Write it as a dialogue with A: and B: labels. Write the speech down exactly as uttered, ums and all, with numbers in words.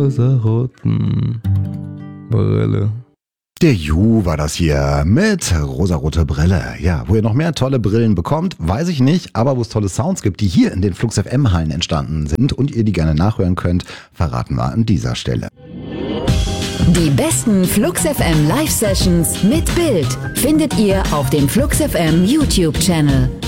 A: rosaroten Brille.
B: Der Ju war das hier mit rosarote Brille. Ja, wo ihr noch mehr tolle Brillen bekommt, weiß ich nicht, aber wo es tolle Sounds gibt, die hier in den Flux F M-Hallen entstanden sind und ihr die gerne nachhören könnt, verraten wir an dieser Stelle.
C: Die besten Flux F M Live-Sessions mit Bild findet ihr auf dem Flux F M YouTube-Channel.